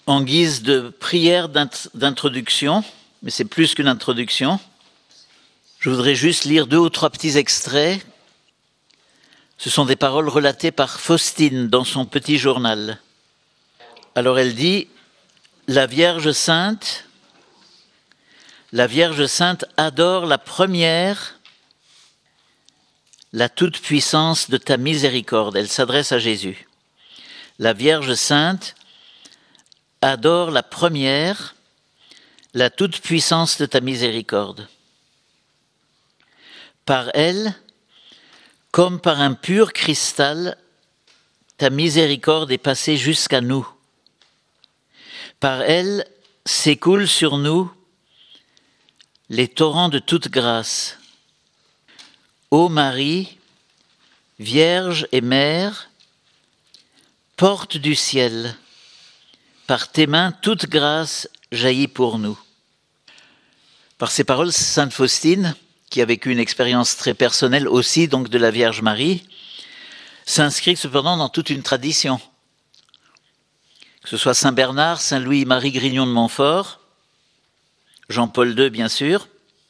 En guise de prière d'introduction, mais c'est plus qu'une introduction, je voudrais juste lire 2 ou 3 petits extraits. Ce sont des paroles relatées par Faustine dans son petit journal. Alors elle dit, la Vierge Sainte adore la première, la toute-puissance de ta miséricorde. Elle s'adresse à Jésus. La Vierge Sainte adore la première, la toute-puissance de ta miséricorde. Par elle, comme par un pur cristal, ta miséricorde est passée jusqu'à nous. Par elle s'écoulent sur nous les torrents de toute grâce. Ô Marie, Vierge et Mère, porte du ciel, par tes mains toute grâce jaillit pour nous. Par ces paroles, sainte Faustine, qui a vécu une expérience très personnelle aussi, donc de la Vierge Marie, s'inscrit cependant dans toute une tradition. Que ce soit Saint Bernard, Saint Louis-Marie Grignon de Montfort, Jean-Paul II bien sûr,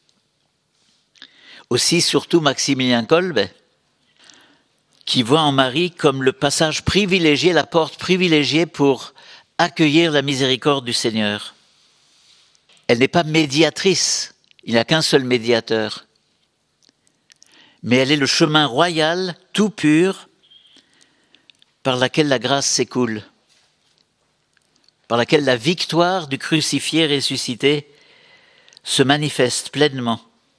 aussi surtout Maximilien Kolbe, qui voit en Marie comme le passage privilégié, la porte privilégiée pour accueillir la miséricorde du Seigneur. Elle n'est pas médiatrice, il n'y a qu'un seul médiateur. Mais elle est le chemin royal, tout pur, par laquelle la grâce s'écoule, par laquelle la victoire du crucifié ressuscité se manifeste pleinement.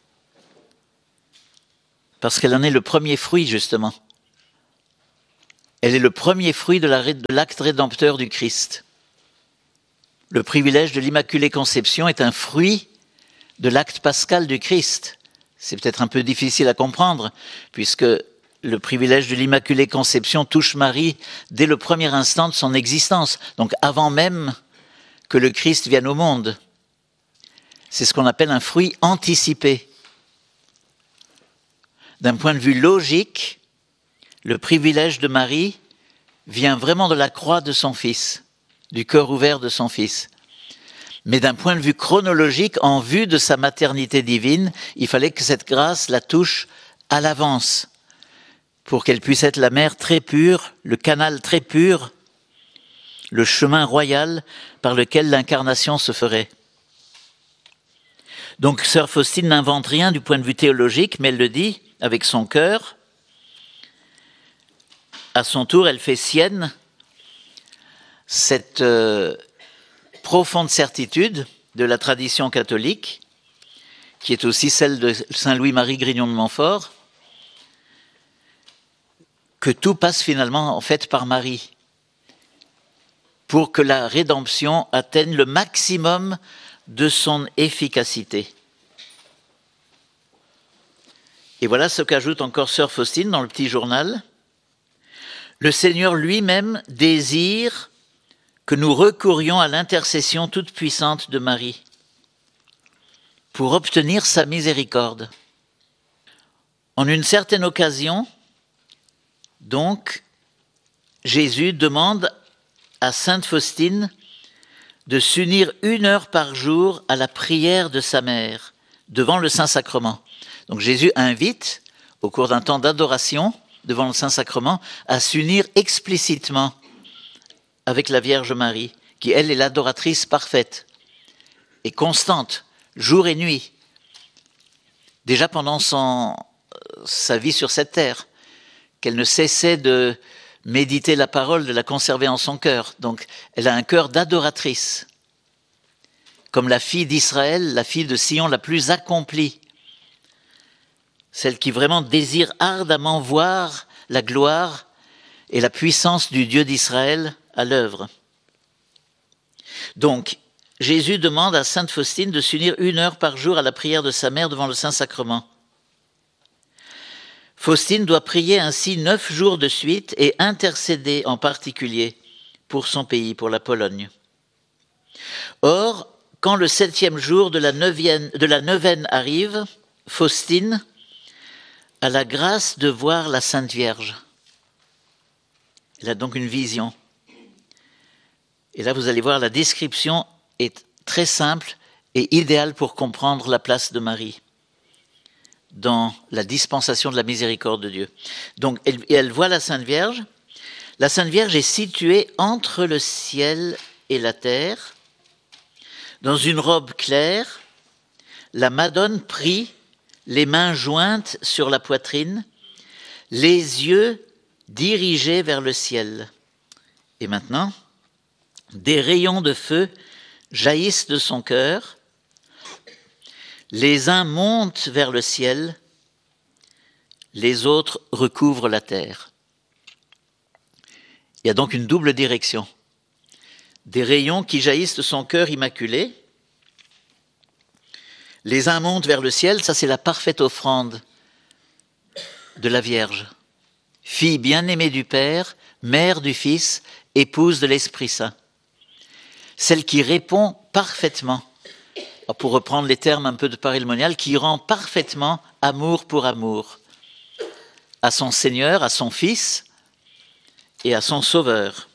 Parce qu'elle en est le premier fruit, justement. Elle est le premier fruit de l'acte rédempteur du Christ. Le privilège de l'Immaculée Conception est un fruit de l'acte pascal du Christ. C'est peut-être un peu difficile à comprendre, puisque le privilège de l'Immaculée Conception touche Marie dès le premier instant de son existence, donc avant même que le Christ vienne au monde. C'est ce qu'on appelle un fruit anticipé. D'un point de vue logique, le privilège de Marie vient vraiment de la croix de son Fils, du cœur ouvert de son Fils. Mais d'un point de vue chronologique, en vue de sa maternité divine, il fallait que cette grâce la touche à l'avance, pour qu'elle puisse être la mère très pure, le canal très pur, le chemin royal par lequel l'incarnation se ferait. Donc, sœur Faustine n'invente rien du point de vue théologique, mais elle le dit avec son cœur. À son tour, elle fait sienne cette profonde certitude de la tradition catholique, qui est aussi celle de Saint Louis-Marie Grignon de Montfort, que tout passe finalement en fait par Marie, pour que la rédemption atteigne le maximum de son efficacité. Et voilà ce qu'ajoute encore sœur Faustine dans le petit journal. Le Seigneur lui-même désire que nous recourions à l'intercession toute puissante de Marie pour obtenir sa miséricorde. En une certaine occasion, donc, Jésus demande à sainte Faustine de s'unir 1 heure par jour à la prière de sa mère devant le Saint-Sacrement. Donc Jésus invite, au cours d'un temps d'adoration devant le Saint-Sacrement, à s'unir explicitement avec la Vierge Marie, qui elle est l'adoratrice parfaite et constante, jour et nuit, déjà pendant sa vie sur cette terre, qu'elle ne cessait de méditer la parole, de la conserver en son cœur. Donc elle a un cœur d'adoratrice, comme la fille d'Israël, la fille de Sion la plus accomplie, celle qui vraiment désire ardemment voir la gloire et la puissance du Dieu d'Israël à l'œuvre. Donc, Jésus demande à sainte Faustine de s'unir 1 heure par jour à la prière de sa mère devant le Saint-Sacrement. Faustine doit prier ainsi 9 jours de suite et intercéder en particulier pour son pays, pour la Pologne. Or, quand le 7e jour de la neuvaine arrive, Faustine a la grâce de voir la Sainte Vierge. Elle a donc une vision. Et là, vous allez voir, la description est très simple et idéale pour comprendre la place de Marie dans la dispensation de la miséricorde de Dieu. Donc, elle voit la Sainte Vierge. La Sainte Vierge est située entre le ciel et la terre, dans une robe claire. La Madone prie, les mains jointes sur la poitrine, les yeux dirigés vers le ciel. Et maintenant, des rayons de feu jaillissent de son cœur. Les uns montent vers le ciel, les autres recouvrent la terre. Il y a donc une double direction. Des rayons qui jaillissent de son cœur immaculé. Les uns montent vers le ciel, ça c'est la parfaite offrande de la Vierge. Fille bien-aimée du Père, mère du Fils, épouse de l'Esprit Saint. Celle qui répond parfaitement, pour reprendre les termes un peu de parémonial, qui rend parfaitement amour pour amour à son Seigneur, à son Fils et à son Sauveur.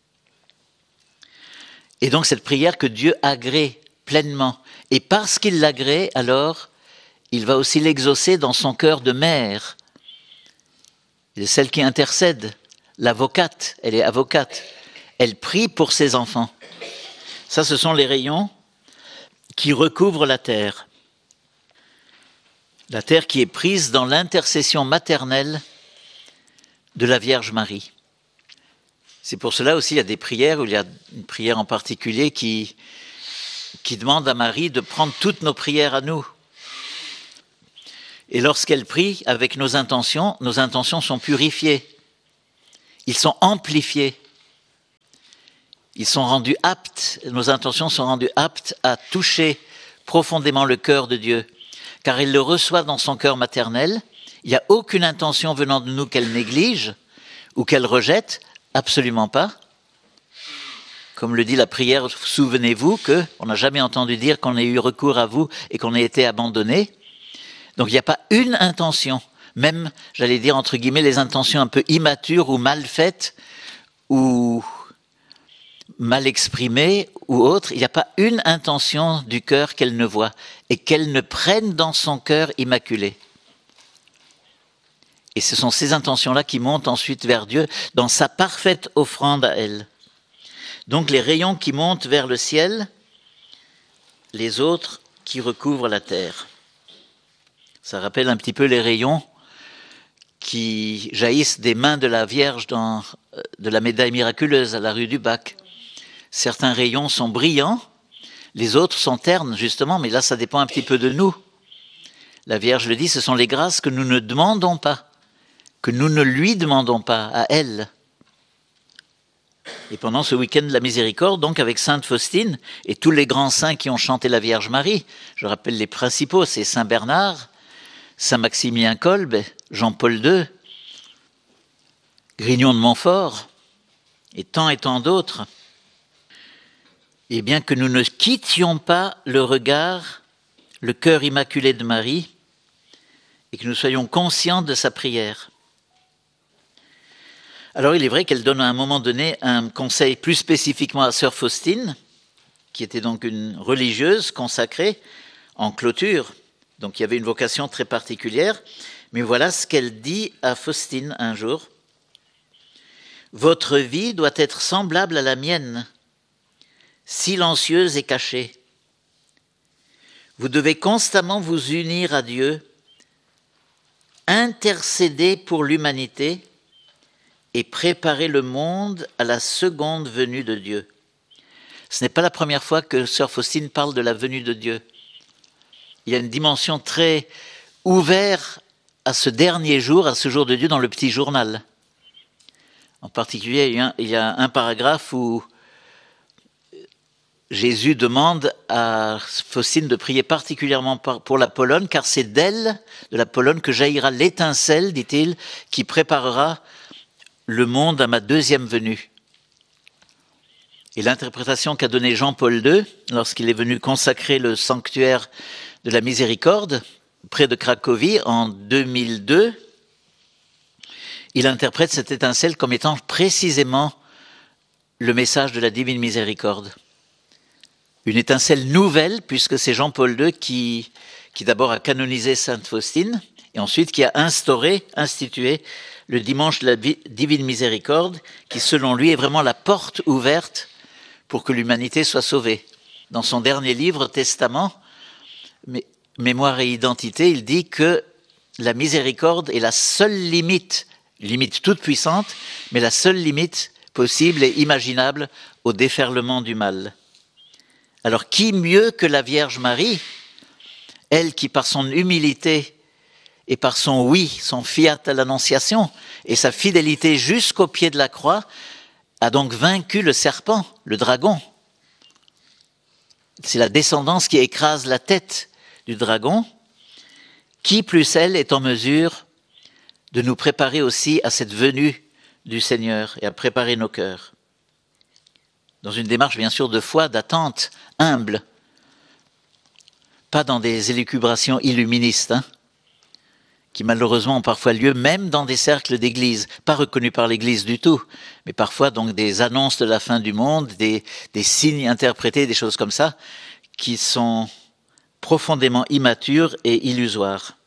Et donc cette prière que Dieu agrée pleinement. Et parce qu'il l'agrée, alors, il va aussi l'exaucer dans son cœur de mère. C'est celle qui intercède, l'avocate, elle est avocate. Elle prie pour ses enfants. Ça, ce sont les rayons qui recouvrent la terre. La terre qui est prise dans l'intercession maternelle de la Vierge Marie. C'est pour cela aussi il y a des prières, où il y a une prière en particulier qui demande à Marie de prendre toutes nos prières à nous. Et lorsqu'elle prie avec nos intentions sont purifiées. Ils sont amplifiés. Ils sont rendus aptes, nos intentions sont rendues aptes à toucher profondément le cœur de Dieu, car il le reçoit dans son cœur maternel. Il n'y a aucune intention venant de nous qu'elle néglige ou qu'elle rejette, absolument pas. Comme le dit la prière, souvenez-vous qu'on n'a jamais entendu dire qu'on ait eu recours à vous et qu'on ait été abandonné. Donc il n'y a pas une intention, même, j'allais dire entre guillemets, les intentions un peu immatures ou mal faites ou mal exprimée ou autre, il n'y a pas une intention du cœur qu'elle ne voit et qu'elle ne prenne dans son cœur immaculé. Et ce sont ces intentions-là qui montent ensuite vers Dieu dans sa parfaite offrande à elle. Donc les rayons qui montent vers le ciel, les autres qui recouvrent la terre. Ça rappelle un petit peu les rayons qui jaillissent des mains de la Vierge de la médaille miraculeuse à la rue du Bac. Certains rayons sont brillants, les autres sont ternes, justement, mais là, ça dépend un petit peu de nous. La Vierge le dit, ce sont les grâces que nous ne demandons pas, que nous ne lui demandons pas à elle. Et pendant ce week-end de la miséricorde, donc avec Sainte Faustine et tous les grands saints qui ont chanté la Vierge Marie, je rappelle les principaux, c'est Saint Bernard, Saint Maximilien Kolbe, Jean-Paul II, Grignon de Montfort, et tant d'autres. Et bien que nous ne quittions pas le regard, le cœur immaculé de Marie, et que nous soyons conscients de sa prière. Alors il est vrai qu'elle donne à un moment donné un conseil plus spécifiquement à sœur Faustine, qui était donc une religieuse consacrée en clôture, donc il y avait une vocation très particulière, mais voilà ce qu'elle dit à Faustine un jour. « Votre vie doit être semblable à la mienne, silencieuse et cachée. Vous devez constamment vous unir à Dieu, intercéder pour l'humanité et préparer le monde à la seconde venue de Dieu. » Ce n'est pas la première fois que sœur Faustine parle de la venue de Dieu. Il y a une dimension très ouverte à ce dernier jour, à ce jour de Dieu dans le petit journal. En particulier, il y a un paragraphe où Jésus demande à Faustine de prier particulièrement pour la Pologne, car c'est d'elle, de la Pologne, que jaillira l'étincelle, dit-il, qui préparera le monde à ma deuxième venue. Et l'interprétation qu'a donnée Jean-Paul II, lorsqu'il est venu consacrer le sanctuaire de la Miséricorde, près de Cracovie, en 2002, il interprète cette étincelle comme étant précisément le message de la divine miséricorde. Une étincelle nouvelle, puisque c'est Jean-Paul II qui d'abord a canonisé Sainte Faustine, et ensuite qui a institué le dimanche de la divine miséricorde, qui selon lui est vraiment la porte ouverte pour que l'humanité soit sauvée. Dans son dernier livre, Testament, Mémoire et identité, il dit que la miséricorde est la seule limite toute puissante, mais la seule limite possible et imaginable au déferlement du mal. Alors qui mieux que la Vierge Marie, elle qui par son humilité et par son oui, son fiat à l'Annonciation et sa fidélité jusqu'au pied de la croix, a donc vaincu le serpent, le dragon. C'est la descendance qui écrase la tête du dragon. Qui plus elle est en mesure de nous préparer aussi à cette venue du Seigneur et à préparer nos cœurs. Dans une démarche bien sûr de foi, d'attente, humble, pas dans des élucubrations illuministes, qui malheureusement ont parfois lieu même dans des cercles d'église, pas reconnus par l'église du tout, mais parfois donc des annonces de la fin du monde, des signes interprétés, des choses comme ça, qui sont profondément immatures et illusoires.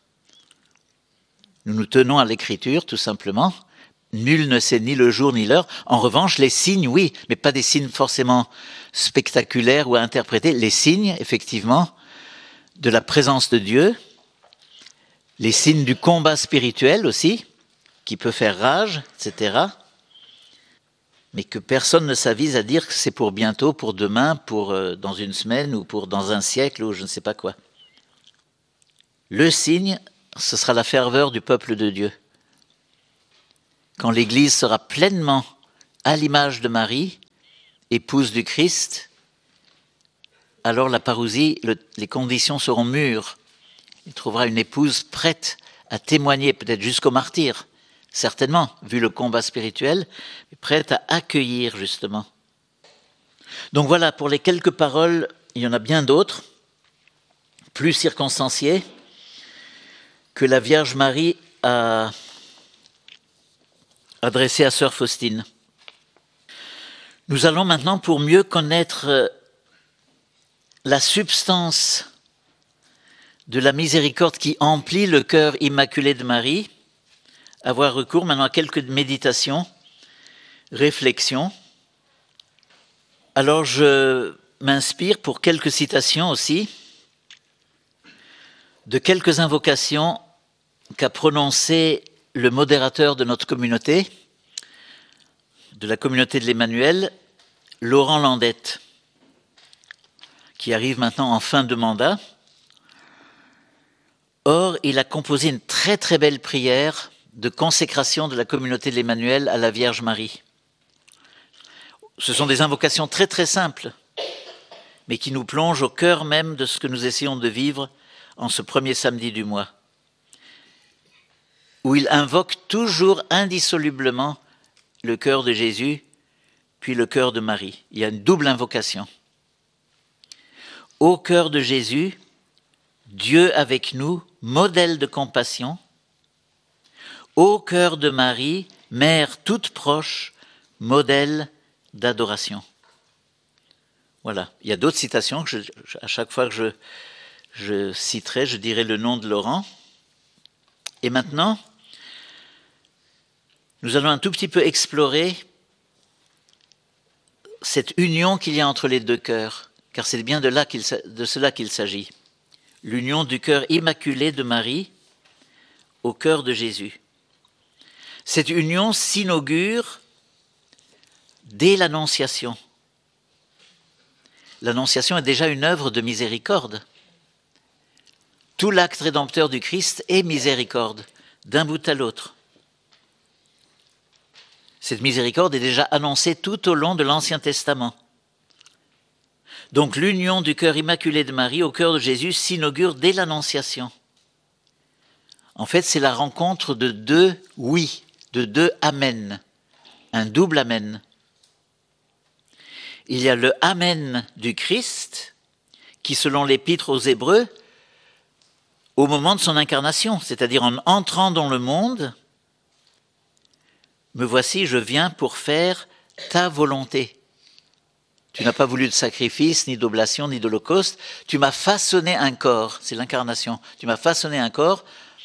Nous nous tenons à l'écriture, tout simplement. Nul ne sait ni le jour ni l'heure. En revanche, les signes, oui, mais pas des signes forcément spectaculaires ou à interpréter. Les signes, effectivement, de la présence de Dieu, les signes du combat spirituel aussi, qui peut faire rage, etc. Mais que personne ne s'avise à dire que c'est pour bientôt, pour demain, pour dans une semaine ou pour dans un siècle ou je ne sais pas quoi. Le signe, ce sera la ferveur du peuple de Dieu. Quand l'Église sera pleinement à l'image de Marie, épouse du Christ, alors la parousie, les conditions seront mûres. Il trouvera une épouse prête à témoigner, peut-être jusqu'au martyre, certainement, vu le combat spirituel, mais prête à accueillir justement. Donc voilà, pour les quelques paroles, il y en a bien d'autres, plus circonstanciées, que la Vierge Marie a adressé à sœur Faustine. Nous allons maintenant, pour mieux connaître la substance de la miséricorde qui emplit le cœur immaculé de Marie, avoir recours maintenant à quelques méditations, réflexions. Alors je m'inspire pour quelques citations aussi de quelques invocations qu'a prononcées le modérateur de notre communauté, de la communauté de l'Emmanuel, Laurent Landette, qui arrive maintenant en fin de mandat. Or, il a composé une très très belle prière de consécration de la communauté de l'Emmanuel à la Vierge Marie. Ce sont des invocations très très simples, mais qui nous plongent au cœur même de ce que nous essayons de vivre en ce premier samedi du mois, où il invoque toujours indissolublement le cœur de Jésus, puis le cœur de Marie. Il y a une double invocation. Ô cœur de Jésus, Dieu avec nous, modèle de compassion. Ô cœur de Marie, mère toute proche, modèle d'adoration. Voilà. Il y a d'autres citations que à chaque fois que je citerai, je dirai le nom de Laurent. Et maintenant, nous allons un tout petit peu explorer cette union qu'il y a entre les deux cœurs, car c'est bien de cela qu'il s'agit. L'union du cœur immaculé de Marie au cœur de Jésus. Cette union s'inaugure dès l'Annonciation. L'Annonciation est déjà une œuvre de miséricorde. Tout l'acte rédempteur du Christ est miséricorde, d'un bout à l'autre. Cette miséricorde est déjà annoncée tout au long de l'Ancien Testament. Donc l'union du cœur immaculé de Marie au cœur de Jésus s'inaugure dès l'Annonciation. En fait, c'est la rencontre de deux oui, de deux amen, un double amen. Il y a le amen du Christ, qui selon l'Épître aux Hébreux, au moment de son incarnation, c'est-à-dire en entrant dans le monde, me voici, je viens pour faire ta volonté. Tu n'as pas voulu de sacrifice, ni d'oblation, ni d'holocauste. Tu m'as façonné un corps. C'est l'incarnation. Tu m'as façonné un corps.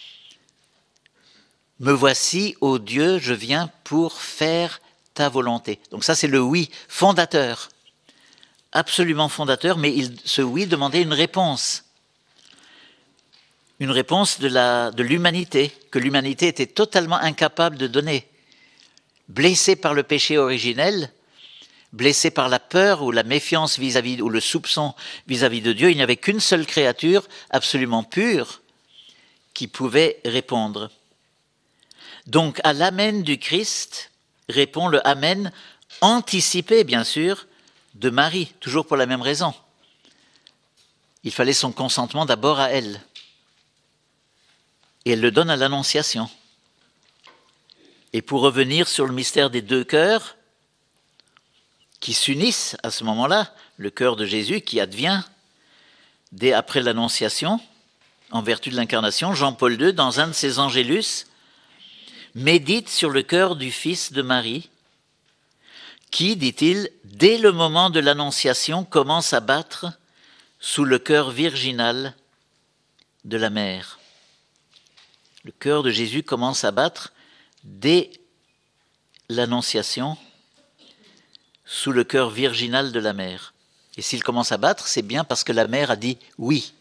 Me voici, ô Dieu, je viens pour faire ta volonté. Donc ça, c'est le oui fondateur. Absolument fondateur, mais ce oui demandait une réponse. Une réponse de l'humanité, que l'humanité était totalement incapable de donner. Blessée par le péché originel, blessée par la peur ou la méfiance vis-à-vis, ou le soupçon vis-à-vis de Dieu, il n'y avait qu'une seule créature absolument pure qui pouvait répondre. Donc à l'amen du Christ répond le amen anticipé, bien sûr, de Marie, toujours pour la même raison. Il fallait son consentement d'abord à elle. Et elle le donne à l'Annonciation. Et pour revenir sur le mystère des deux cœurs, qui s'unissent à ce moment-là, le cœur de Jésus qui advient dès après l'Annonciation, en vertu de l'incarnation, Jean-Paul II, dans un de ses Angélus, médite sur le cœur du Fils de Marie, qui, dit-il, dès le moment de l'Annonciation, commence à battre sous le cœur virginal de la mère. Le cœur de Jésus commence à battre dès l'Annonciation sous le cœur virginal de la mère. Et s'il commence à battre, c'est bien parce que la mère a dit oui.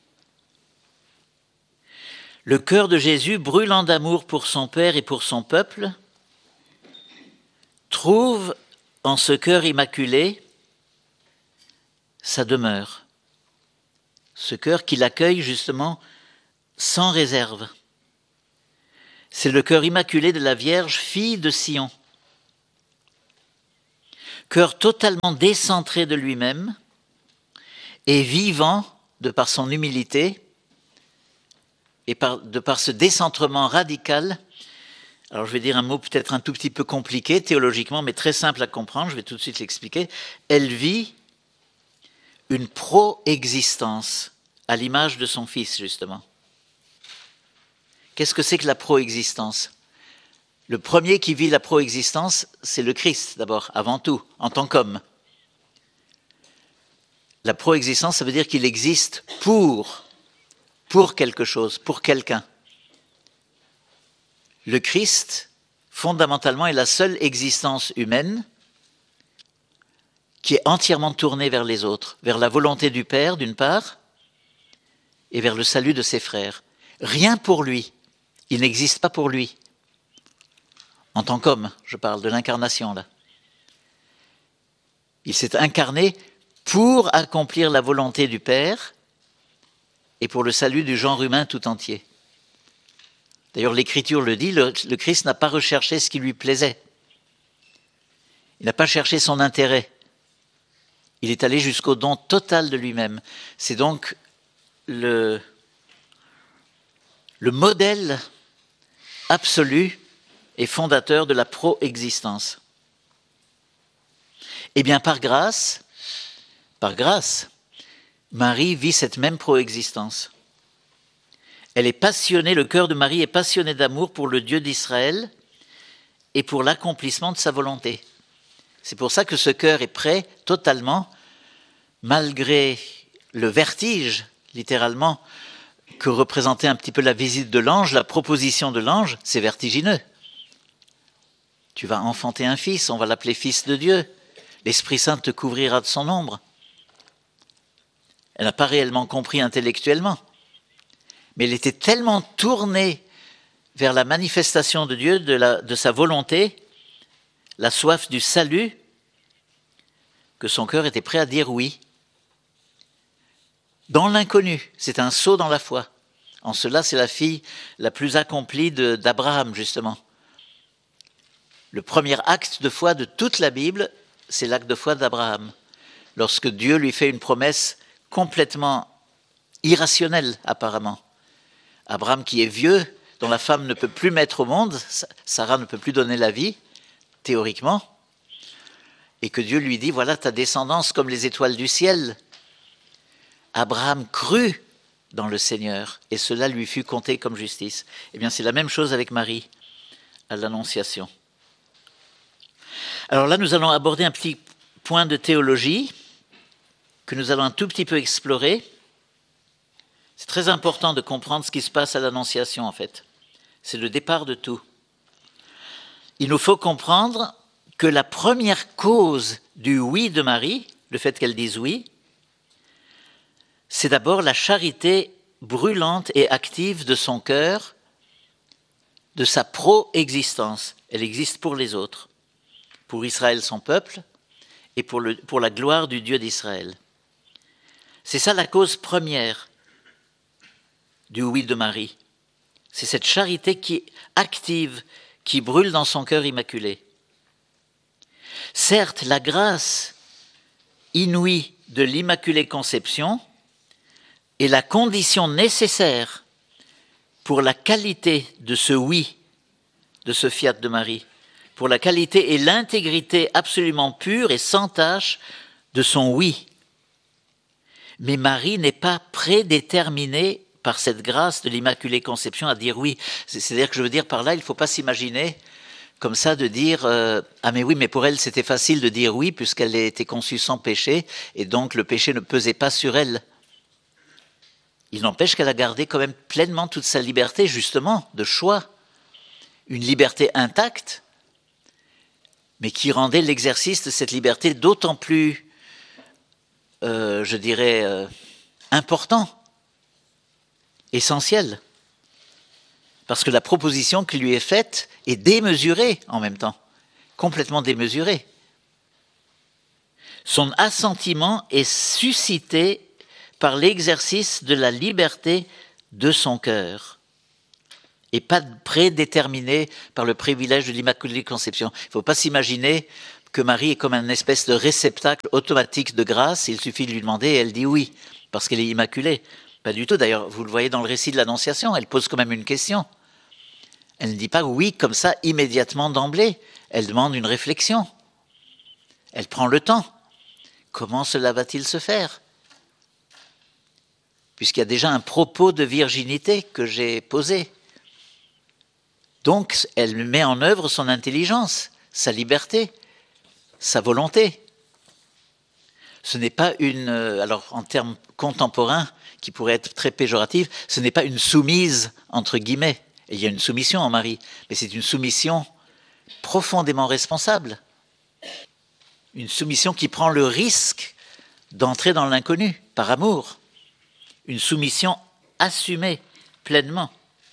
Le cœur de Jésus, brûlant d'amour pour son Père et pour son peuple, trouve en ce cœur immaculé sa demeure. Ce cœur qui l'accueille justement sans réserve. C'est le cœur immaculé de la Vierge, fille de Sion. Cœur totalement décentré de lui-même et vivant de par son humilité et de par ce décentrement radical. Alors je vais dire un mot peut-être un tout petit peu compliqué théologiquement, mais très simple à comprendre, je vais tout de suite l'expliquer. Elle vit une pro-existence à l'image de son Fils, justement. Qu'est-ce que c'est que la pro-existence ? Le premier qui vit la pro-existence, c'est le Christ d'abord, avant tout, en tant qu'homme. La pro-existence, ça veut dire qu'il existe pour quelque chose, pour quelqu'un. Le Christ, fondamentalement, est la seule existence humaine qui est entièrement tournée vers les autres, vers la volonté du Père, d'une part, et vers le salut de ses frères. Rien pour lui. Il n'existe pas pour lui. En tant qu'homme, je parle de l'incarnation là. Il s'est incarné pour accomplir la volonté du Père et pour le salut du genre humain tout entier. D'ailleurs, l'Écriture le dit, le Christ n'a pas recherché ce qui lui plaisait. Il n'a pas cherché son intérêt. Il est allé jusqu'au don total de lui-même. C'est donc le modèle absolu et fondateur de la pro-existence. Eh bien, par grâce, Marie vit cette même pro-existence. Elle est passionnée, le cœur de Marie est passionné d'amour pour le Dieu d'Israël et pour l'accomplissement de sa volonté. C'est pour ça que ce cœur est prêt totalement, malgré le vertige, littéralement, que représentait un petit peu la visite de l'ange, la proposition de l'ange, c'est vertigineux. Tu vas enfanter un fils, on va l'appeler fils de Dieu. L'Esprit Saint te couvrira de son ombre. Elle n'a pas réellement compris intellectuellement, mais elle était tellement tournée vers la manifestation de Dieu, de sa volonté, la soif du salut, que son cœur était prêt à dire oui. Dans l'inconnu, c'est un saut dans la foi. En cela, c'est la fille la plus accomplie d'Abraham, justement. Le premier acte de foi de toute la Bible, c'est l'acte de foi d'Abraham. Lorsque Dieu lui fait une promesse complètement irrationnelle, apparemment. Abraham qui est vieux, dont la femme ne peut plus mettre au monde, Sarah ne peut plus donner la vie, théoriquement, et que Dieu lui dit, voilà ta descendance comme les étoiles du ciel. Abraham crut dans le Seigneur, et cela lui fut compté comme justice. Eh bien, c'est la même chose avec Marie, à l'Annonciation. Alors là, nous allons aborder un petit point de théologie, que nous allons un tout petit peu explorer. C'est très important de comprendre ce qui se passe à l'Annonciation, en fait. C'est le départ de tout. Il nous faut comprendre que la première cause du oui de Marie, le fait qu'elle dise oui, c'est d'abord la charité brûlante et active de son cœur, de sa pro-existence. Elle existe pour les autres, pour Israël, son peuple, et pour la gloire du Dieu d'Israël. C'est ça la cause première du oui de Marie. C'est cette charité qui est active, qui brûle dans son cœur immaculé. Certes, la grâce inouïe de l'Immaculée Conception est la condition nécessaire pour la qualité de ce oui, de ce fiat de Marie, pour la qualité et l'intégrité absolument pure et sans tache de son oui. Mais Marie n'est pas prédéterminée par cette grâce de l'Immaculée Conception à dire oui. C'est-à-dire que je veux dire par là, il ne faut pas s'imaginer comme ça de dire ah mais oui, mais pour elle c'était facile de dire oui puisqu'elle était conçue sans péché et donc le péché ne pesait pas sur elle. Il n'empêche qu'elle a gardé quand même pleinement toute sa liberté justement de choix, une liberté intacte, mais qui rendait l'exercice de cette liberté d'autant plus, je dirais, important, essentiel. Parce que la proposition qui lui est faite est démesurée en même temps, complètement démesurée. Son assentiment est suscité par l'exercice de la liberté de son cœur et pas prédéterminé par le privilège de l'Immaculée Conception. Il ne faut pas s'imaginer que Marie est comme un espèce de réceptacle automatique de grâce, il suffit de lui demander et elle dit oui, parce qu'elle est immaculée. Pas du tout, d'ailleurs, vous le voyez dans le récit de l'Annonciation, elle pose quand même une question. Elle ne dit pas oui comme ça immédiatement d'emblée, elle demande une réflexion. Elle prend le temps. Comment cela va-t-il se faire ? Puisqu'il y a déjà un propos de virginité que j'ai posé. Donc, elle met en œuvre son intelligence, sa liberté, sa volonté. Ce n'est pas une, alors en termes contemporains, qui pourraient être très péjoratifs, ce n'est pas une soumise, entre guillemets. Et il y a une soumission en Marie, mais c'est une soumission profondément responsable. Une soumission qui prend le risque d'entrer dans l'inconnu, par amour. Une soumission assumée pleinement.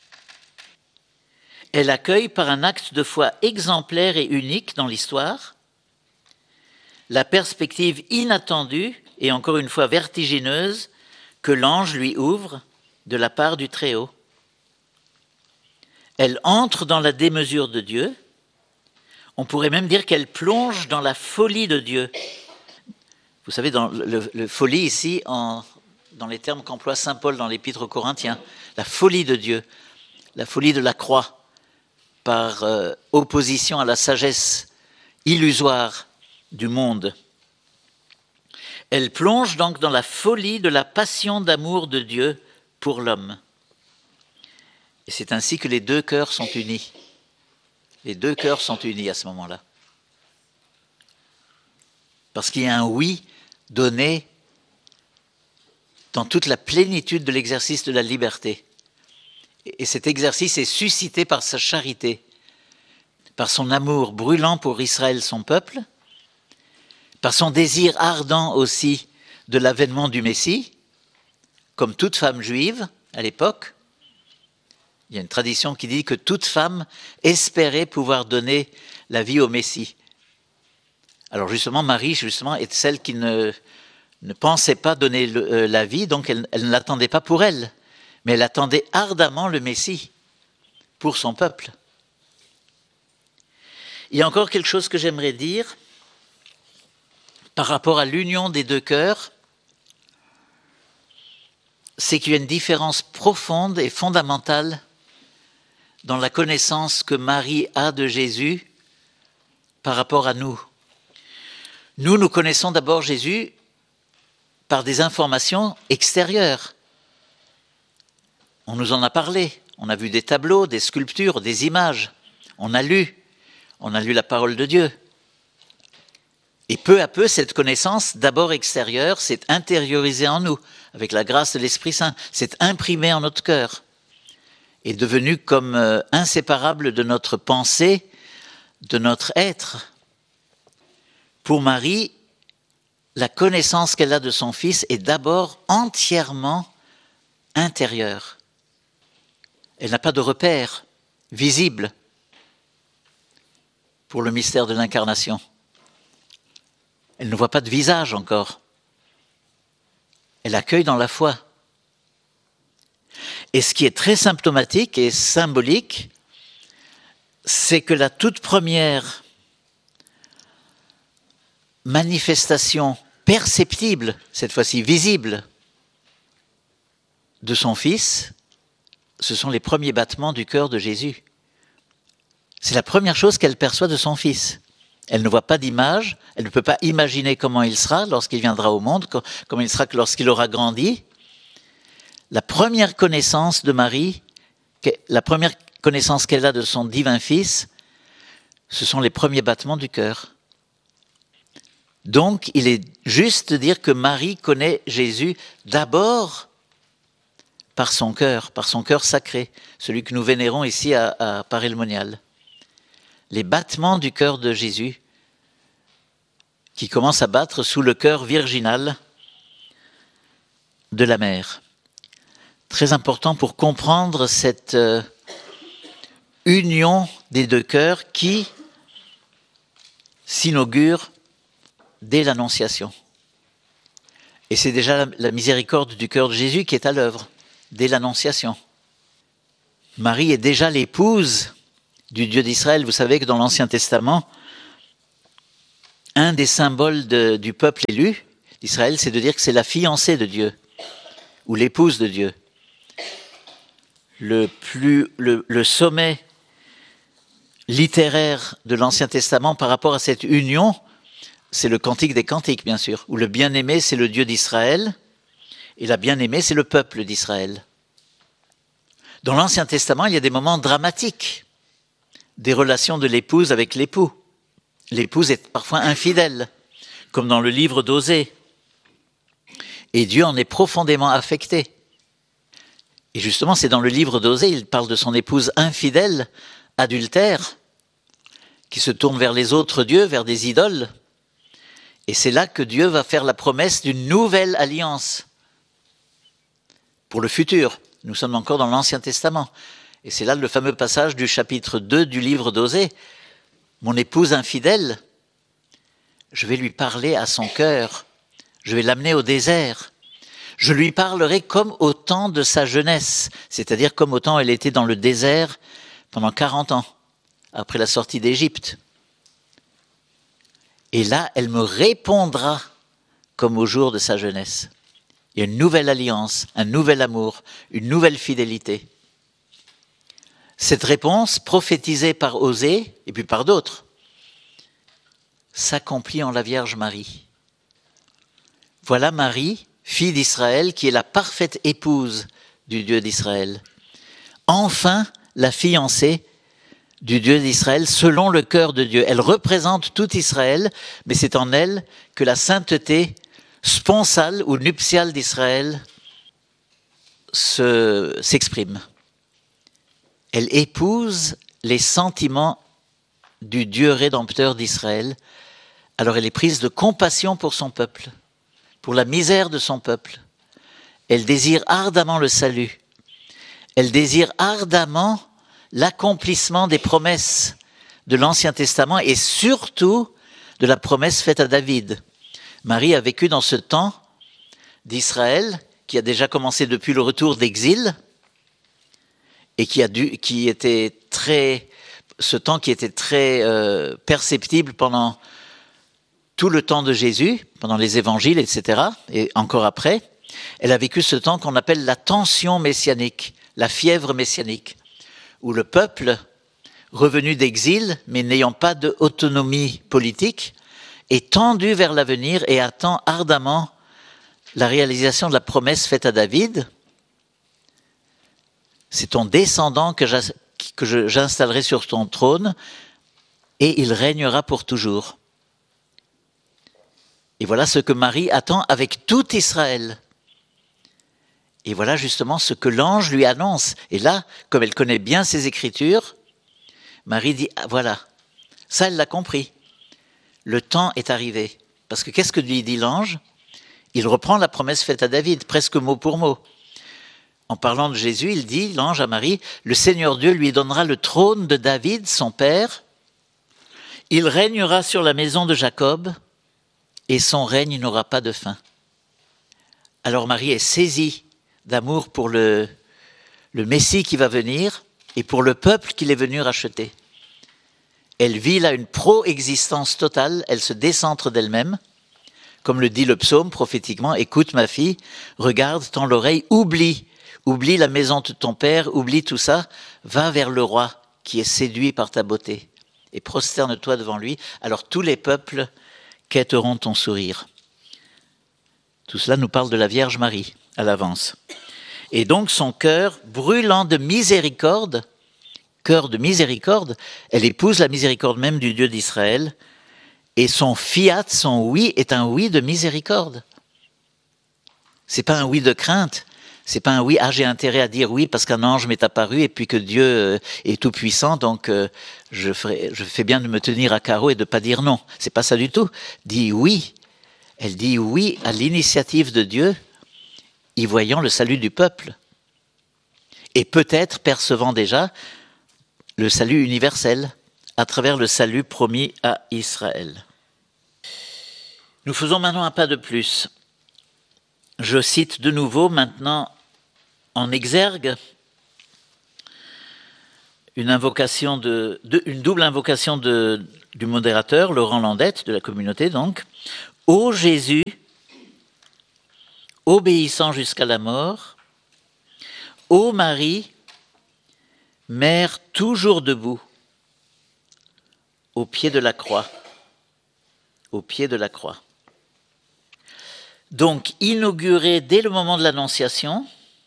Elle accueille par un acte de foi exemplaire et unique dans l'histoire la perspective inattendue et encore une fois vertigineuse que l'ange lui ouvre de la part du Très-Haut. Elle entre dans la démesure de Dieu. On pourrait même dire qu'elle plonge dans la folie de Dieu. Vous savez, dans le folie ici, dans les termes qu'emploie saint Paul dans l'Épître aux Corinthiens, la folie de Dieu, la folie de la croix, par opposition à la sagesse illusoire du monde. Elle plonge donc dans la folie de la passion d'amour de Dieu pour l'homme. Et c'est ainsi que les deux cœurs sont unis. Les deux cœurs sont unis à ce moment-là. Parce qu'il y a un oui donné dans toute la plénitude de l'exercice de la liberté. Et cet exercice est suscité par sa charité, par son amour brûlant pour Israël, son peuple, par son désir ardent aussi de l'avènement du Messie, comme toute femme juive à l'époque. Il y a une tradition qui dit que toute femme espérait pouvoir donner la vie au Messie. Alors justement, Marie est celle qui ne pensait pas donner la vie, donc elle ne l'attendait pas pour elle, mais elle attendait ardemment le Messie pour son peuple. Il y a encore quelque chose que j'aimerais dire par rapport à l'union des deux cœurs, c'est qu'il y a une différence profonde et fondamentale dans la connaissance que Marie a de Jésus par rapport à nous. Nous connaissons d'abord Jésus par des informations extérieures. On nous en a parlé, on a vu des tableaux, des sculptures, des images, on a lu la parole de Dieu. Et peu à peu, cette connaissance, d'abord extérieure, s'est intériorisée en nous, avec la grâce de l'Esprit Saint, s'est imprimée en notre cœur, est devenue comme inséparable de notre pensée, de notre être. Pour Marie, la connaissance qu'elle a de son Fils est d'abord entièrement intérieure. Elle n'a pas de repère visible pour le mystère de l'incarnation. Elle ne voit pas de visage encore. Elle accueille dans la foi. Et ce qui est très symptomatique et symbolique, c'est que la toute première manifestation perceptible, cette fois-ci visible, de son Fils, ce sont les premiers battements du cœur de Jésus. C'est la première chose qu'elle perçoit de son Fils. Elle ne voit pas d'image, elle ne peut pas imaginer comment il sera lorsqu'il viendra au monde, comment il sera lorsqu'il aura grandi. La première connaissance de Marie, la première connaissance qu'elle a de son divin Fils, ce sont les premiers battements du cœur. Donc, il est juste de dire que Marie connaît Jésus d'abord par son cœur sacré, celui que nous vénérons ici à Paray-le-Monial. Les battements du cœur de Jésus qui commencent à battre sous le cœur virginal de la mère. Très important pour comprendre cette union des deux cœurs qui s'inaugure dès l'Annonciation. Et c'est déjà la miséricorde du cœur de Jésus qui est à l'œuvre, dès l'Annonciation. Marie est déjà l'épouse du Dieu d'Israël. Vous savez que dans l'Ancien Testament, un des symboles du peuple élu d'Israël, c'est de dire que c'est la fiancée de Dieu, ou l'épouse de Dieu. Le sommet littéraire de l'Ancien Testament par rapport à cette union, c'est le Cantique des Cantiques, bien sûr, où le bien-aimé, c'est le Dieu d'Israël, et la bien-aimée, c'est le peuple d'Israël. Dans l'Ancien Testament, il y a des moments dramatiques, des relations de l'épouse avec l'époux. L'épouse est parfois infidèle, comme dans le livre d'Osée. Et Dieu en est profondément affecté. Et justement, c'est dans le livre d'Osée, il parle de son épouse infidèle, adultère, qui se tourne vers les autres dieux, vers des idoles. Et c'est là que Dieu va faire la promesse d'une nouvelle alliance pour le futur. Nous sommes encore dans l'Ancien Testament. Et c'est là le fameux passage du chapitre 2 du livre d'Osée. Mon épouse infidèle, je vais lui parler à son cœur. Je vais l'amener au désert. Je lui parlerai comme au temps de sa jeunesse, c'est-à-dire comme au temps où elle était dans le désert pendant 40 ans, après la sortie d'Égypte. Et là, elle me répondra comme au jour de sa jeunesse. Il y a une nouvelle alliance, un nouvel amour, une nouvelle fidélité. Cette réponse, prophétisée par Osée, et puis par d'autres, s'accomplit en la Vierge Marie. Voilà Marie, fille d'Israël, qui est la parfaite épouse du Dieu d'Israël. Enfin, la fiancée du Dieu d'Israël selon le cœur de Dieu. Elle représente tout Israël, mais c'est en elle que la sainteté sponsale ou nuptiale d'Israël s'exprime. Elle épouse les sentiments du Dieu rédempteur d'Israël. Alors elle est prise de compassion pour son peuple, pour la misère de son peuple. Elle désire ardemment le salut. Elle désire ardemment l'accomplissement des promesses de l'Ancien Testament et surtout de la promesse faite à David. Marie a vécu dans ce temps d'Israël qui a déjà commencé depuis le retour d'exil et ce temps qui était très perceptible pendant tout le temps de Jésus, pendant les évangiles, etc., et encore après. Elle a vécu ce temps qu'on appelle la tension messianique, la fièvre messianique, où le peuple, revenu d'exil, mais n'ayant pas d'autonomie politique, est tendu vers l'avenir et attend ardemment la réalisation de la promesse faite à David. C'est ton descendant que j'installerai sur ton trône et il régnera pour toujours. Et voilà ce que Marie attend avec tout Israël. Et voilà justement ce que l'ange lui annonce. Et là, comme elle connaît bien ses Écritures, Marie dit, ah, voilà, ça elle l'a compris. Le temps est arrivé. Parce que qu'est-ce que lui dit l'ange? Il reprend la promesse faite à David, presque mot pour mot. En parlant de Jésus, il dit, l'ange à Marie, le Seigneur Dieu lui donnera le trône de David, son père. Il régnera sur la maison de Jacob et son règne n'aura pas de fin. Alors Marie est saisie d'amour pour le Messie qui va venir et pour le peuple qu'il est venu racheter. Elle vit là une pro-existence totale, elle se décentre d'elle-même. Comme le dit le psaume prophétiquement, écoute ma fille, regarde, tends l'oreille, oublie la maison de ton père, oublie tout ça, va vers le roi qui est séduit par ta beauté et prosterne-toi devant lui, alors tous les peuples quêteront ton sourire. Tout cela nous parle de la Vierge Marie à l'avance. Et donc son cœur brûlant de miséricorde, cœur de miséricorde, elle épouse la miséricorde même du Dieu d'Israël, et son fiat, son oui, est un oui de miséricorde. C'est pas un oui de crainte, c'est pas un oui, ah j'ai intérêt à dire oui parce qu'un ange m'est apparu et puis que Dieu est tout puissant, donc je fais bien de me tenir à carreau et de pas dire non. C'est pas ça du tout. Dit oui. Elle dit oui à l'initiative de Dieu, y voyant le salut du peuple. Et peut-être percevant déjà le salut universel à travers le salut promis à Israël. Nous faisons maintenant un pas de plus. Je cite de nouveau maintenant en exergue une double invocation du modérateur, Laurent Landette, de la communauté donc. Ô Jésus, obéissant jusqu'à la mort, ô Marie, mère toujours debout, au pied de la croix, au pied de la croix. Donc, inaugurée dès le moment de l'Annonciation,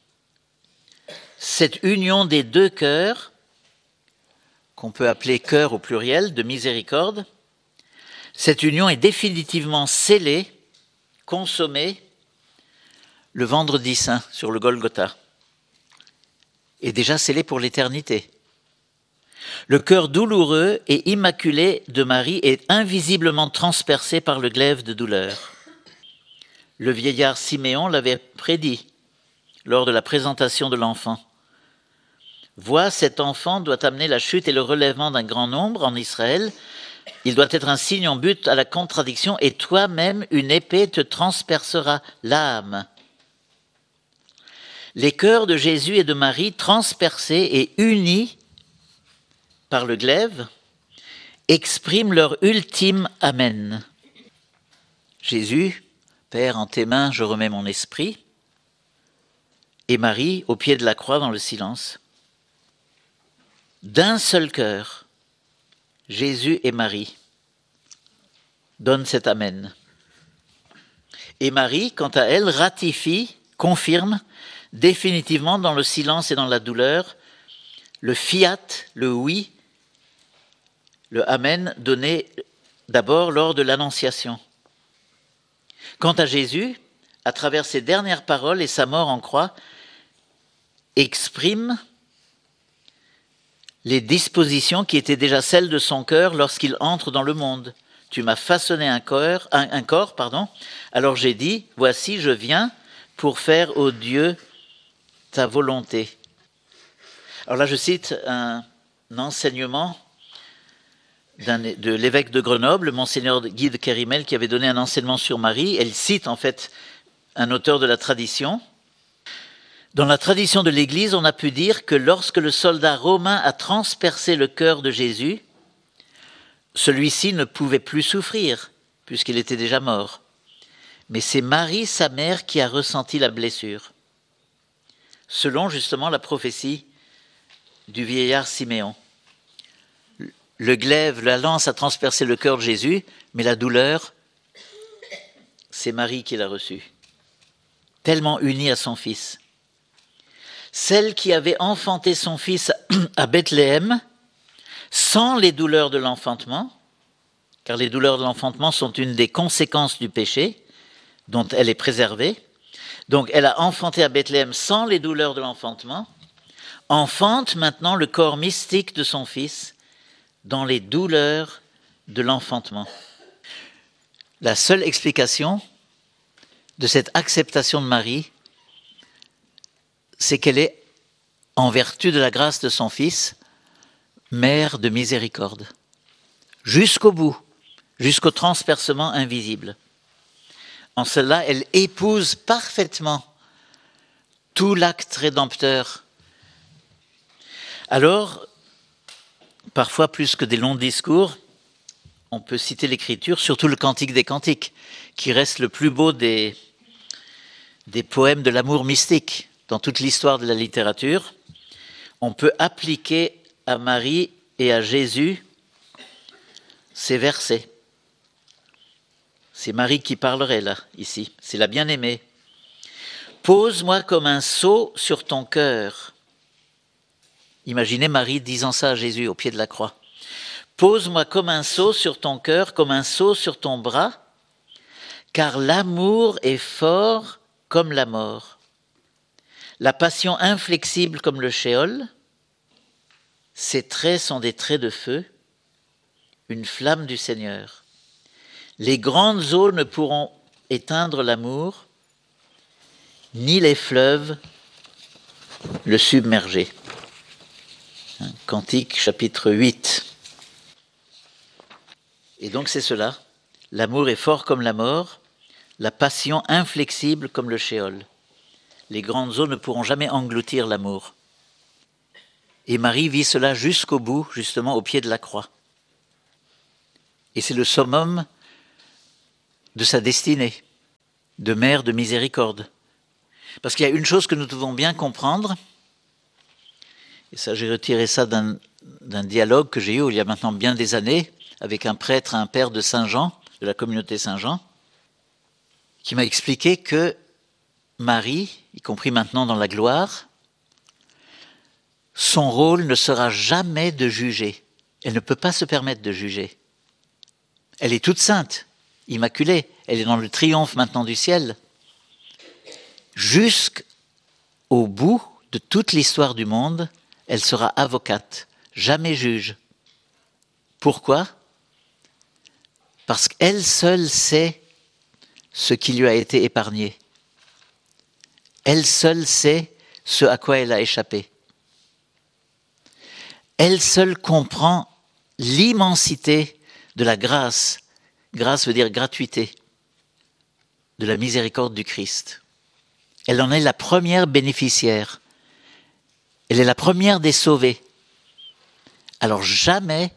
cette union des deux cœurs, qu'on peut appeler cœur au pluriel, de miséricorde, cette union est définitivement scellée, consommée, le vendredi saint sur le Golgotha, et déjà scellée pour l'éternité. Le cœur douloureux et immaculé de Marie est invisiblement transpercé par le glaive de douleur. Le vieillard Siméon l'avait prédit lors de la présentation de l'enfant. Vois, cet enfant doit amener la chute et le relèvement d'un grand nombre en Israël. Il doit être un signe en but à la contradiction, et toi-même, une épée te transpercera l'âme. Les cœurs de Jésus et de Marie, transpercés et unis par le glaive, expriment leur ultime Amen. Jésus, Père, en tes mains, je remets mon esprit. Et Marie, au pied de la croix, dans le silence. D'un seul cœur, Jésus et Marie donnent cet Amen. Et Marie, quant à elle, ratifie, confirme définitivement dans le silence et dans la douleur le fiat, le oui, le Amen donné d'abord lors de l'Annonciation. Quant à Jésus, à travers ses dernières paroles et sa mort en croix, exprime les dispositions qui étaient déjà celles de son cœur lorsqu'il entre dans le monde. Tu m'as façonné un corps, alors j'ai dit, voici, je viens pour faire, ô Dieu, ta volonté. Alors là, je cite un enseignement de l'évêque de Grenoble, Monseigneur Guy de Kérimel, qui avait donné un enseignement sur Marie. Elle cite en fait un auteur de la tradition. Dans la tradition de l'Église, on a pu dire que lorsque le soldat romain a transpercé le cœur de Jésus, celui-ci ne pouvait plus souffrir, puisqu'il était déjà mort. Mais c'est Marie, sa mère, qui a ressenti la blessure, selon justement la prophétie du vieillard Siméon. Le glaive, la lance a transpercé le cœur de Jésus, mais la douleur, c'est Marie qui l'a reçue, tellement unie à son fils. Celle qui avait enfanté son fils à Bethléem, sans les douleurs de l'enfantement, car les douleurs de l'enfantement sont une des conséquences du péché, dont elle est préservée. Donc elle a enfanté à Bethléem sans les douleurs de l'enfantement, enfante maintenant le corps mystique de son Fils dans les douleurs de l'enfantement. La seule explication de cette acceptation de Marie, c'est qu'elle est, en vertu de la grâce de son Fils, mère de miséricorde, jusqu'au bout, jusqu'au transpercement invisible. En cela, elle épouse parfaitement tout l'acte rédempteur. Alors, parfois plus que des longs discours, on peut citer l'Écriture, surtout le Cantique des Cantiques, qui reste le plus beau des poèmes de l'amour mystique dans toute l'histoire de la littérature. On peut appliquer à Marie et à Jésus ces versets. C'est Marie qui parlerait là, ici. C'est la bien-aimée. Pose-moi comme un sceau sur ton cœur. Imaginez Marie disant ça à Jésus au pied de la croix. Pose-moi comme un sceau sur ton cœur, comme un sceau sur ton bras, car l'amour est fort comme la mort. La passion inflexible comme le shéol, ses traits sont des traits de feu, une flamme du Seigneur. Les grandes eaux ne pourront éteindre l'amour, ni les fleuves le submerger. Cantique chapitre 8. Et donc c'est cela, l'amour est fort comme la mort, la passion inflexible comme le shéol. Les grandes eaux ne pourront jamais engloutir l'amour. Et Marie vit cela jusqu'au bout, justement au pied de la croix. Et c'est le summum de sa destinée, de mère de miséricorde. Parce qu'il y a une chose que nous devons bien comprendre, et ça j'ai retiré ça d'un dialogue que j'ai eu il y a maintenant bien des années, avec un prêtre, un père de Saint-Jean, de la communauté Saint-Jean, qui m'a expliqué que Marie, y compris maintenant dans la gloire, son rôle ne sera jamais de juger. Elle ne peut pas se permettre de juger. Elle est toute sainte, immaculée, elle est dans le triomphe maintenant du ciel. Jusqu'au bout de toute l'histoire du monde, elle sera avocate, jamais juge. Pourquoi ? Parce qu'elle seule sait ce qui lui a été épargné. Elle seule sait ce à quoi elle a échappé. Elle seule comprend l'immensité de la grâce. Grâce veut dire gratuité, de la miséricorde du Christ. Elle en est la première bénéficiaire. Elle est la première des sauvés. Alors jamais,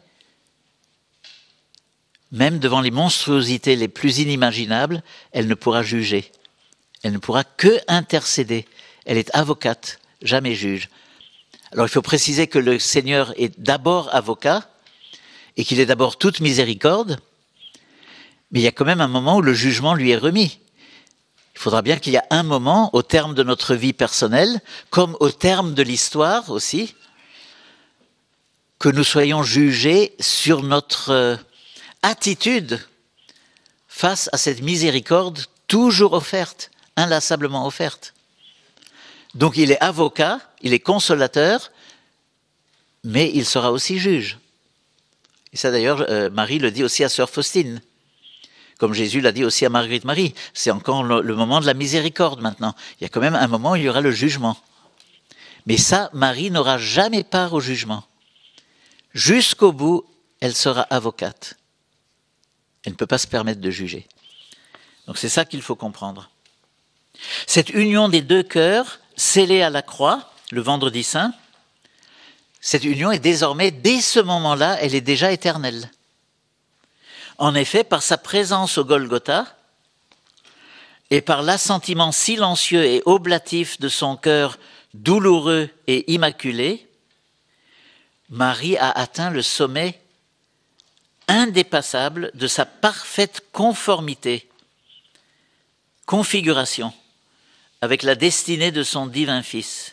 même devant les monstruosités les plus inimaginables, elle ne pourra juger. Elle ne pourra que intercéder. Elle est avocate, jamais juge. Alors il faut préciser que le Seigneur est d'abord avocat et qu'il est d'abord toute miséricorde, mais il y a quand même un moment où le jugement lui est remis. Il faudra bien qu'il y ait un moment, au terme de notre vie personnelle, comme au terme de l'histoire aussi, que nous soyons jugés sur notre attitude face à cette miséricorde toujours offerte, inlassablement offerte. Donc il est avocat, il est consolateur, mais il sera aussi juge. Et ça d'ailleurs, Marie le dit aussi à sœur Faustine, comme Jésus l'a dit aussi à Marguerite Marie. C'est encore le moment de la miséricorde maintenant. Il y a quand même un moment où il y aura le jugement. Mais ça, Marie n'aura jamais part au jugement. Jusqu'au bout, elle sera avocate. Elle ne peut pas se permettre de juger. Donc c'est ça qu'il faut comprendre. Cette union des deux cœurs, scellée à la croix, le vendredi saint, cette union est désormais, dès ce moment-là, elle est déjà éternelle. En effet, par sa présence au Golgotha et par l'assentiment silencieux et oblatif de son cœur douloureux et immaculé, Marie a atteint le sommet indépassable de sa parfaite conformité, configuration avec la destinée de son divin Fils.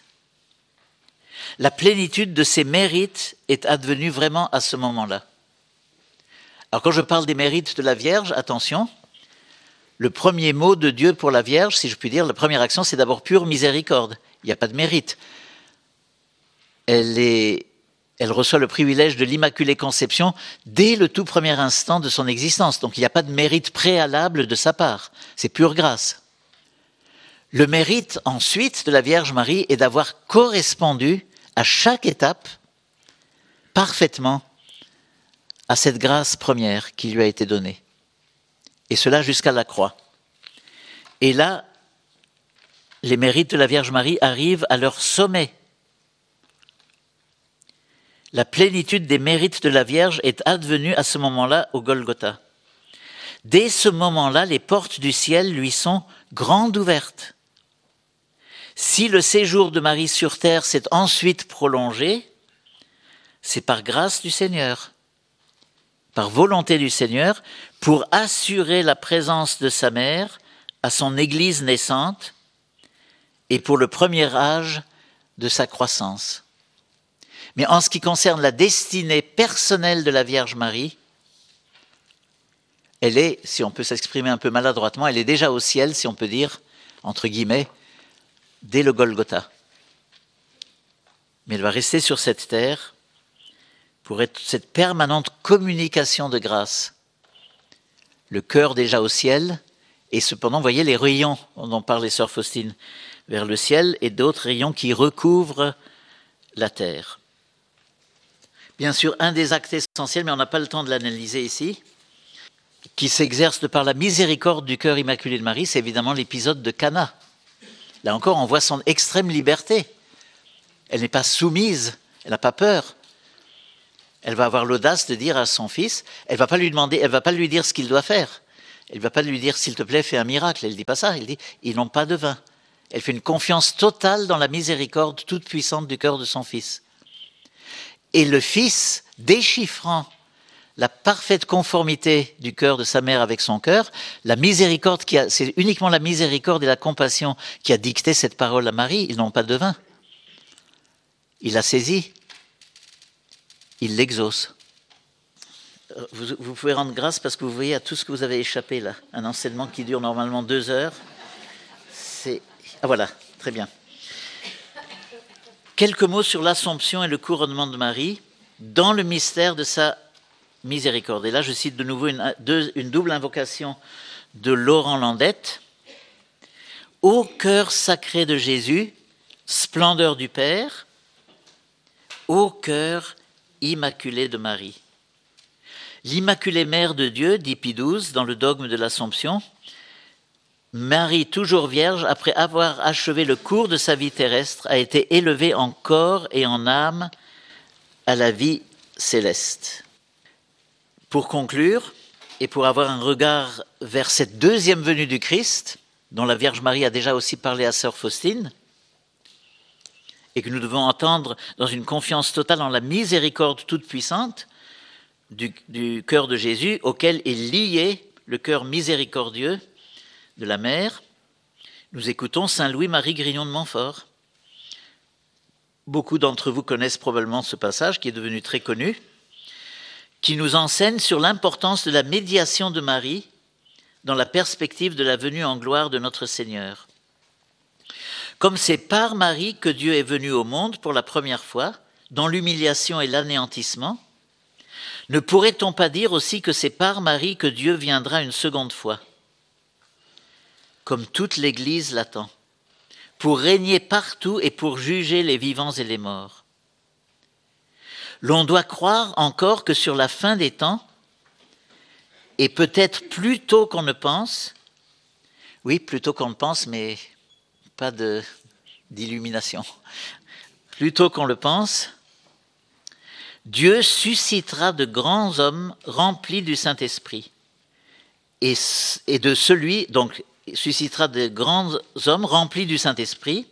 La plénitude de ses mérites est advenue vraiment à ce moment-là. Alors quand je parle des mérites de la Vierge, attention, le premier mot de Dieu pour la Vierge, si je puis dire, la première action, c'est d'abord pure miséricorde. Il n'y a pas de mérite. Elle reçoit le privilège de l'Immaculée Conception dès le tout premier instant de son existence. Donc il n'y a pas de mérite préalable de sa part. C'est pure grâce. Le mérite ensuite de la Vierge Marie est d'avoir correspondu à chaque étape parfaitement à cette grâce première qui lui a été donnée. Et cela jusqu'à la croix. Et là, les mérites de la Vierge Marie arrivent à leur sommet. La plénitude des mérites de la Vierge est advenue à ce moment-là au Golgotha. Dès ce moment-là, les portes du ciel lui sont grandes ouvertes. Si le séjour de Marie sur terre s'est ensuite prolongé, c'est par grâce du Seigneur, par volonté du Seigneur, pour assurer la présence de sa mère à son Église naissante et pour le premier âge de sa croissance. Mais en ce qui concerne la destinée personnelle de la Vierge Marie, elle est, si on peut s'exprimer un peu maladroitement, elle est déjà au ciel, si on peut dire, entre guillemets, dès le Golgotha. Mais elle va rester sur cette terre pour être cette permanente communication de grâce. Le cœur déjà au ciel, et cependant, vous voyez les rayons dont parlait sœur Faustine, vers le ciel, et d'autres rayons qui recouvrent la terre. Bien sûr, un des actes essentiels, mais on n'a pas le temps de l'analyser ici, qui s'exerce de par la miséricorde du cœur immaculé de Marie, c'est évidemment l'épisode de Cana. Là encore, on voit son extrême liberté. Elle n'est pas soumise, elle n'a pas peur. Elle va avoir l'audace de dire à son fils, elle ne va pas lui demander, elle ne va pas lui dire ce qu'il doit faire. Elle ne va pas lui dire, s'il te plaît, fais un miracle. Elle ne dit pas ça, elle dit, ils n'ont pas de vin. Elle fait une confiance totale dans la miséricorde toute puissante du cœur de son fils. Et le fils, déchiffrant la parfaite conformité du cœur de sa mère avec son cœur, la miséricorde c'est uniquement la miséricorde et la compassion qui a dicté cette parole à Marie, ils n'ont pas de vin. Il l'a saisi, il l'exauce. Vous pouvez rendre grâce parce que vous voyez à tout ce que vous avez échappé là. Un enseignement qui dure normalement 2 heures. Ah voilà, très bien. Quelques mots sur l'Assomption et le couronnement de Marie dans le mystère de sa miséricorde. Et là, je cite de nouveau une double invocation de Laurent Landette. Ô cœur sacré de Jésus, splendeur du Père, ô cœur immaculé de Marie. L'Immaculée Mère de Dieu, dit Pie XII dans le dogme de l'Assomption, Marie, toujours vierge, après avoir achevé le cours de sa vie terrestre, a été élevée en corps et en âme à la vie céleste. Pour conclure, et pour avoir un regard vers cette deuxième venue du Christ, dont la Vierge Marie a déjà aussi parlé à sœur Faustine, et que nous devons entendre dans une confiance totale en la miséricorde toute puissante du cœur de Jésus, auquel est lié le cœur miséricordieux de la mère, nous écoutons Saint Louis-Marie Grignon de Montfort. Beaucoup d'entre vous connaissent probablement ce passage qui est devenu très connu, qui nous enseigne sur l'importance de la médiation de Marie dans la perspective de la venue en gloire de notre Seigneur. Comme c'est par Marie que Dieu est venu au monde pour la première fois, dans l'humiliation et l'anéantissement, ne pourrait-on pas dire aussi que c'est par Marie que Dieu viendra une seconde fois, comme toute l'Église l'attend, pour régner partout et pour juger les vivants et les morts. L'on doit croire encore que sur la fin des temps, et peut-être plus tôt qu'on ne pense, oui, plus tôt qu'on ne pense, mais pas d'illumination, plus tôt qu'on le pense, Dieu suscitera de grands hommes remplis du Saint-Esprit. Et de celui, donc, suscitera de grands hommes remplis du Saint-Esprit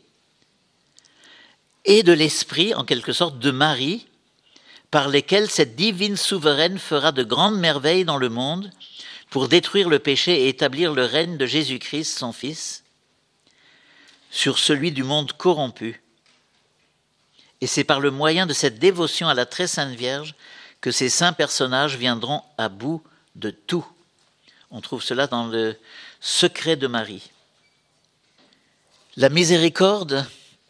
et de l'Esprit, en quelque sorte, de Marie, par lesquels cette divine souveraine fera de grandes merveilles dans le monde pour détruire le péché et établir le règne de Jésus-Christ, son Fils, sur celui du monde corrompu. Et c'est par le moyen de cette dévotion à la très sainte Vierge que ces saints personnages viendront à bout de tout. On trouve cela dans le secret de Marie. La miséricorde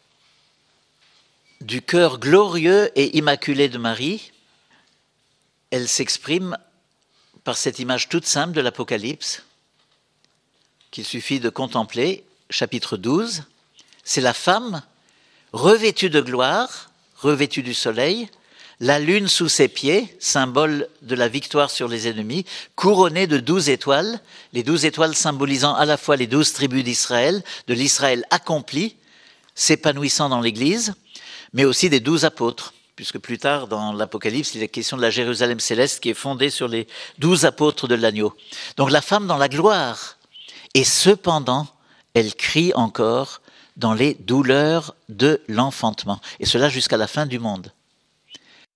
du cœur glorieux et immaculé de Marie, elle s'exprime par cette image toute simple de l'Apocalypse qu'il suffit de contempler, chapitre 12. C'est la femme revêtue de gloire, revêtue du soleil, la lune sous ses pieds, symbole de la victoire sur les ennemis, couronnée de 12 étoiles, les 12 étoiles symbolisant à la fois les 12 tribus d'Israël, de l'Israël accompli, s'épanouissant dans l'Église, mais aussi des 12 apôtres, puisque plus tard dans l'Apocalypse, il est question de la Jérusalem céleste qui est fondée sur les 12 apôtres de l'agneau. Donc la femme dans la gloire, et cependant, elle crie encore dans les douleurs de l'enfantement, et cela jusqu'à la fin du monde.